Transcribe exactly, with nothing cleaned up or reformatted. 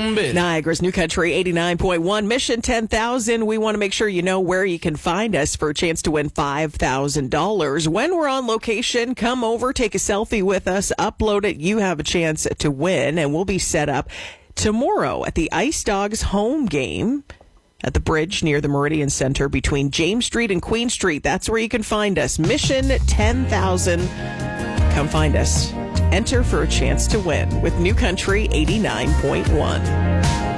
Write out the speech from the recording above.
bitch. Niagara's New Country eighty-nine point one, Mission ten thousand. We want to make sure you know where you can find us for a chance to win five thousand dollars. When we're on location, come over, take a selfie with us, upload it. You have a chance to win, and we'll be set up tomorrow at the Ice Dogs home game at the bridge near the Meridian Center between James Street and Queen Street. That's where you can find us. Mission ten thousand. Come find us. Enter for a chance to win with New Country eighty-nine point one.